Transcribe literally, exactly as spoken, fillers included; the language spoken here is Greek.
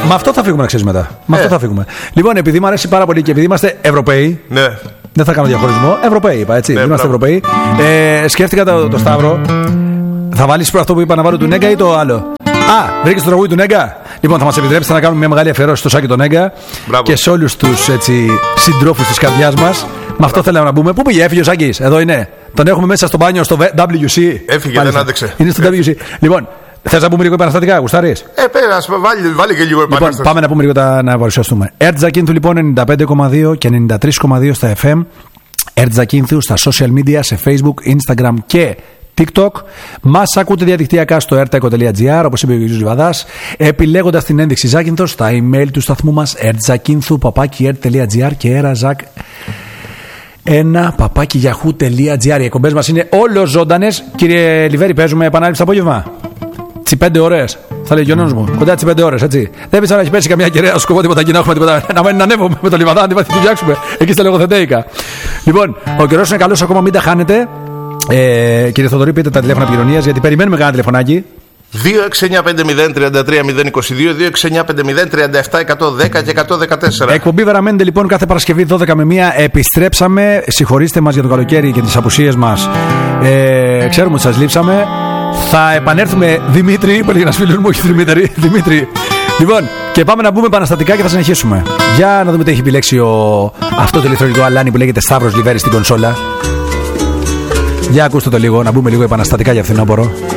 Με αυτό θα φύγουμε, να ξέρεις μετά. Με Ε. αυτό θα φύγουμε. Λοιπόν, επειδή μου αρέσει πάρα πολύ και επειδή είμαστε Ευρωπαίοι. Ναι. Δεν θα κάνω διαχωρισμό. Ευρωπαίοι είπα, έτσι. Ναι, είμαστε μπράβο. Ευρωπαίοι. Ε, σκέφτηκα το, το Σταύρο. Θα βάλεις αυτό που είπα να βάλω του Νέγκα ή το άλλο? Α, βρήκες το τραγούδι του Νέγκα. Λοιπόν, θα μας επιτρέψετε να κάνουμε μια μεγάλη αφιερώση στο Σάκη τον Νέγκα. Μπράβο. Και σε όλους τους έτσι, συντρόφους της καρδιάς μας. Με αυτό θέλαμε να πούμε. Πού πήγε, έφυγε ο Σάκης? Εδώ είναι. Τον έχουμε μέσα στο μπάνιο στο ντάμπλιου σι. Έφυγε, Μάλιστα. δεν άντεξε. Είναι στο ντάμπλιου σι. Λοιπόν, θες να πούμε λίγο επαναστατικά, γουστάρεις? Ε, πέρα, βάλει, βάλει και λίγο Λοιπόν, επανάσταση. πάμε να πούμε λίγο τα, να παρουσιαστούμε. Ερτζακίνθου λοιπόν ενενήντα πέντε κόμμα δύο και ενενήντα τρία κόμμα δύο στα εφ εμ. Ερτζακίνθου στα social media, σε Facebook, Instagram και TikTok. Μας ακούτε διαδικτυακά στο ertaeco τελεία gr, όπως είπε ο κ. Ζιβαδάς, επιλέγοντας την ένδειξη Ζάκυνθος στα email του σταθμού μας ertzakinthu παπάκι ert τελεία gr και erazak ένα παπάκι yahoo τελεία gr. Οι εκπομπές μας είναι όλο ζωντανές. Κύριε Λιβέρη, παίζουμε επανάληψη το απόγευμα. Τι πέντε ώρες, θα λέει ο Γιονόνος μου. Κοντά τις πέντε ώρες, έτσι. Δεν πεις να έχει πέσει καμιά κεραία σκοπό τίποτα εκεί να έχουμε τίποτα. Να μένει να ανέβουμε με το λιβαδά, να τη φτιάξουμε εκεί στα λογοθετέικα. Λοιπόν, ο καιρός είναι καλός ακόμα, μην τα χάνετε. Ε, κύριε Θοδωρή, πείτε τα τηλέφωνα επικοινωνίας, γιατί περιμένουμε κανένα τηλεφωνάκι. δύο έξι εννιά πέντε μηδέν τρία τρία μηδέν είκοσι δύο, δύο έξι εννιά πέντε μηδέν τριάντα επτά εκατόν δέκα και εκατόν δεκατέσσερα. Εκπομπή Βεραμέντε λοιπόν κάθε Παρασκευή δώδεκα με μία. Επιστρέψαμε. Συγχωρήστε μας για το καλοκαίρι και τις απουσίες μας. Ε, ξέρουμε ότι σας λείψαμε. Θα επανέλθουμε, Δημήτρη, που έλεγε ένας φίλος μου, όχι Δημήτρη, Δημήτρη. Λοιπόν, και πάμε να μπούμε επαναστατικά και θα συνεχίσουμε. Για να δούμε τι έχει επιλέξει ο... αυτό το ηλεκτρονικό αλάνι που λέγεται Σταύρος Λιβέρης στην κονσόλα. Για ακούστε το λίγο, να μπούμε λίγο επαναστατικά για φθινόπωρο.